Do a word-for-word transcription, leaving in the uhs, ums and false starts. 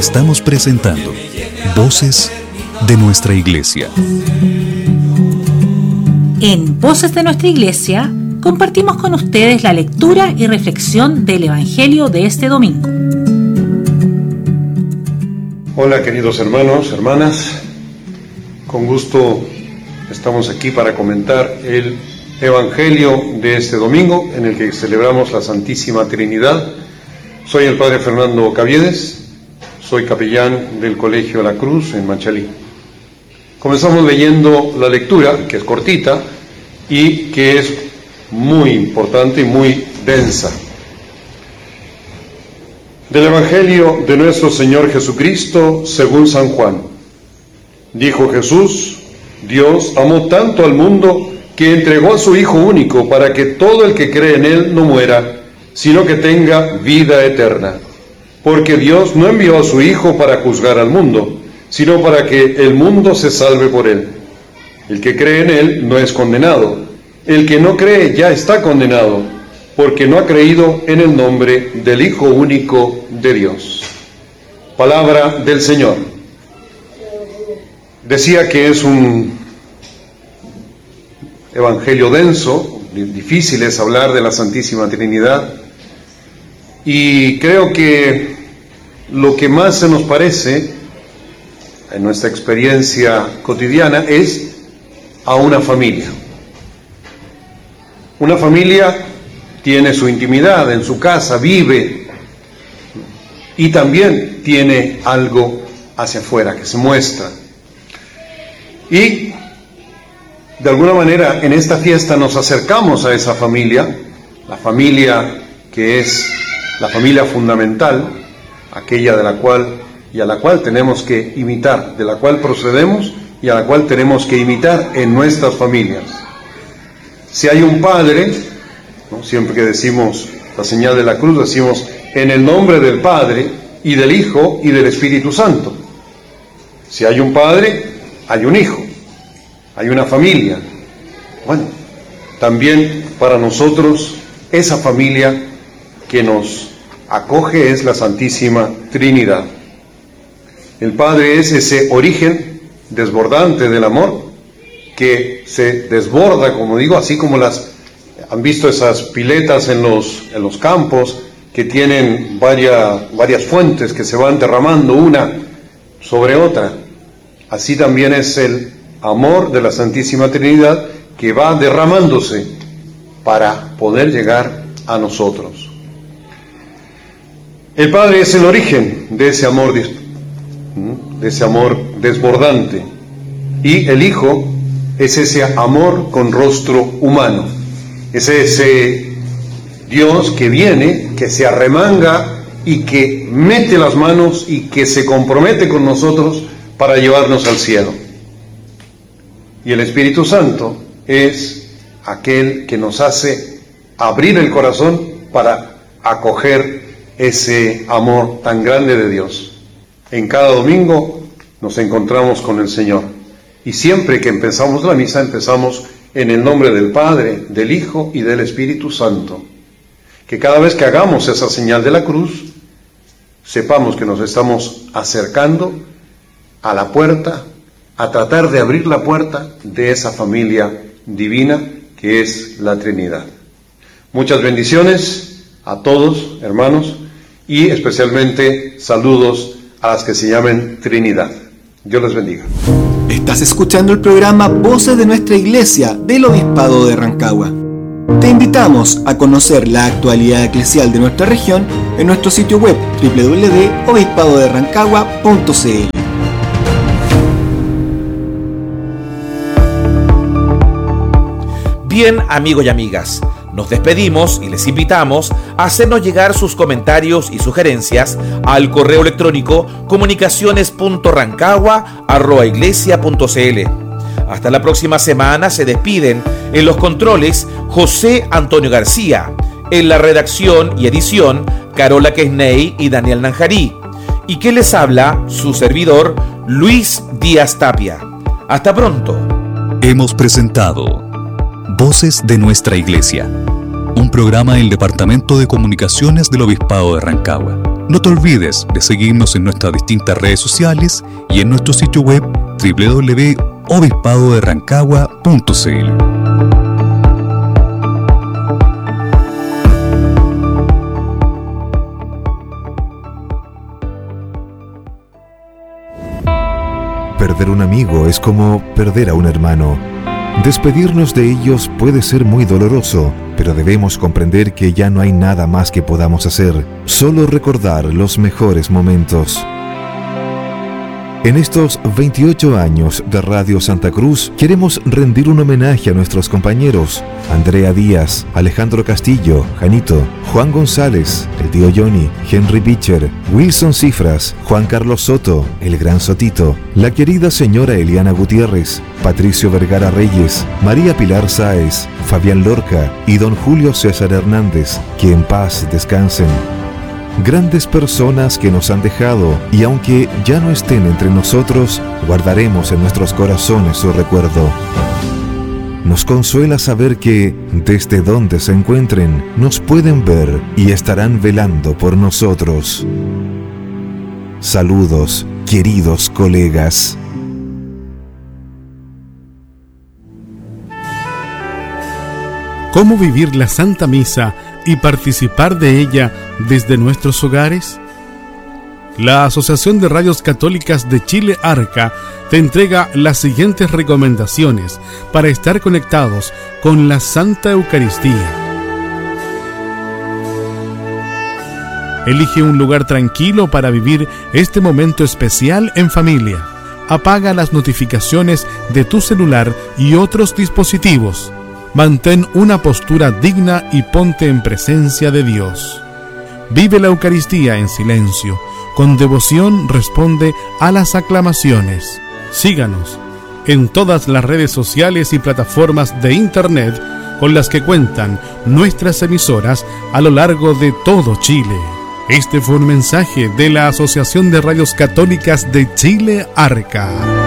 Estamos presentando Voces de nuestra Iglesia. En Voces de nuestra Iglesia compartimos con ustedes la lectura y reflexión del Evangelio de este domingo. Hola queridos hermanos, hermanas, con gusto estamos aquí para comentar el Evangelio de este domingo en el que celebramos la Santísima Trinidad. Soy el Padre Fernando Caviedes, soy capellán del Colegio La Cruz en Machalí. Comenzamos leyendo la lectura, que es cortita y que es muy importante y muy densa. Del Evangelio de nuestro Señor Jesucristo según San Juan. Dijo Jesús: Dios amó tanto al mundo que entregó a su Hijo único para que todo el que cree en Él no muera, sino que tenga vida eterna. Porque Dios no envió a su Hijo para juzgar al mundo, sino para que el mundo se salve por Él. El que cree en Él no es condenado. El que no cree ya está condenado, porque no ha creído en el nombre del Hijo único de Dios. Palabra del Señor. Decía que es un evangelio denso, difícil es hablar de la Santísima Trinidad, y creo que lo que más se nos parece en nuestra experiencia cotidiana es a una familia. Una familia tiene su intimidad en su casa, vive, y también tiene algo hacia afuera que se muestra. Y de alguna manera en esta fiesta nos acercamos a esa familia, la familia que es la familia fundamental, aquella de la cual y a la cual tenemos que imitar, de la cual procedemos y a la cual tenemos que imitar en nuestras familias. Si hay un padre, ¿no? Siempre que decimos la señal de la cruz, decimos en el nombre del Padre y del Hijo y del Espíritu Santo. Si hay un padre, hay un hijo, hay una familia. Bueno, también para nosotros esa familia que nos acoge es la Santísima Trinidad. El Padre es ese origen desbordante del amor que se desborda, como digo, así como las han visto esas piletas en los, en los campos que tienen varias, varias fuentes que se van derramando una sobre otra. Así también es el amor de la Santísima Trinidad que va derramándose para poder llegar a nosotros. El Padre es el origen de ese amor, de ese amor desbordante, y el Hijo es ese amor con rostro humano, es ese Dios que viene, que se arremanga y que mete las manos y que se compromete con nosotros para llevarnos al cielo. Y el Espíritu Santo es aquel que nos hace abrir el corazón para acoger ese amor tan grande de Dios. En cada domingo nos encontramos con el Señor. Y siempre que empezamos la misa, empezamos en el nombre del Padre, del Hijo y del Espíritu Santo. Que cada vez que hagamos esa señal de la cruz, sepamos que nos estamos acercando a la puerta, a tratar de abrir la puerta de esa familia divina que es la Trinidad. Muchas bendiciones a todos, hermanos, y especialmente saludos a las que se llamen Trinidad. Dios les bendiga. Estás escuchando el programa Voces de nuestra Iglesia del Obispado de Rancagua. Te invitamos a conocer la actualidad eclesial de nuestra región en nuestro sitio web doble u doble u doble u punto obispado de rancagua punto c l. Bien, amigos y amigas, nos despedimos y les invitamos a hacernos llegar sus comentarios y sugerencias al correo electrónico comunicaciones punto rancagua arroba iglesia punto c l. Hasta la próxima semana. Se despiden en los controles José Antonio García, en la redacción y edición Carola Quesney y Daniel Nanjarí, y que les habla su servidor Luis Díaz Tapia. Hasta pronto. Hemos presentado Voces de nuestra Iglesia, un programa del Departamento de Comunicaciones del Obispado de Rancagua. No te olvides de seguirnos en nuestras distintas redes sociales y en nuestro sitio web doble u doble u doble u punto obispado de rancagua punto c l. Perder un amigo es como perder a un hermano. Despedirnos de ellos puede ser muy doloroso, pero debemos comprender que ya no hay nada más que podamos hacer, solo recordar los mejores momentos. En estos veintiocho años de Radio Santa Cruz, queremos rendir un homenaje a nuestros compañeros: Andrea Díaz, Alejandro Castillo, Janito, Juan González, el tío Johnny, Henry Pitcher, Wilson Cifras, Juan Carlos Soto, el gran Sotito, la querida señora Eliana Gutiérrez, Patricio Vergara Reyes, María Pilar Sáez, Fabián Lorca y don Julio César Hernández, que en paz descansen. Grandes personas que nos han dejado, y aunque ya no estén entre nosotros, guardaremos en nuestros corazones su recuerdo. Nos consuela saber que, desde donde se encuentren, nos pueden ver y estarán velando por nosotros. Saludos, queridos colegas. ¿Cómo vivir la Santa Misa y participar de ella desde nuestros hogares? La Asociación de Radios Católicas de Chile, ARCA, te entrega las siguientes recomendaciones para estar conectados con la Santa Eucaristía. Elige un lugar tranquilo para vivir este momento especial en familia. Apaga las notificaciones de tu celular y otros dispositivos. Mantén una postura digna y ponte en presencia de Dios. Vive la Eucaristía en silencio. Con devoción responde a las aclamaciones. Síganos en todas las redes sociales y plataformas de Internet con las que cuentan nuestras emisoras a lo largo de todo Chile. Este fue un mensaje de la Asociación de Radios Católicas de Chile, ARCA.